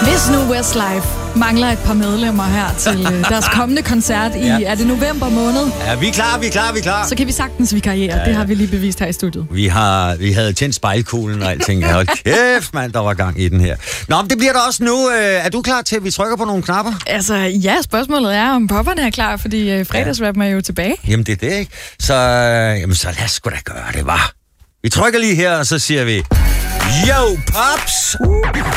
Hvis nu Westlife mangler et par medlemmer her til deres kommende koncert i, er det november måned? Ja, vi er klar. Så kan vi sagtens vikariere. Ja. Det har vi lige bevist her i studiet. Vi havde tændt spejlkuglen og alting. Hold kæft, mand, der var gang i den her. Nå, men det bliver der også nu. Er du klar til, at vi trykker på nogle knapper? Altså, ja, spørgsmålet er, om popperne er klar, fordi fredagsrappen er jo tilbage. Jamen, det er det, ikke? Så lad os sgu da gøre det, hva'? Vi trykker lige her, og så siger vi, yo, pops!